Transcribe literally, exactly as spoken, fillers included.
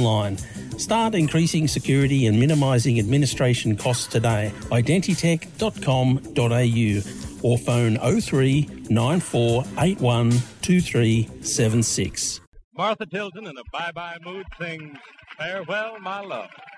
online. Start increasing security and minimising administration costs today. identitech dot com dot a u or phone oh three nine four eight one two three seven six. Martha Tilton in a bye-bye mood sings Farewell, My Love.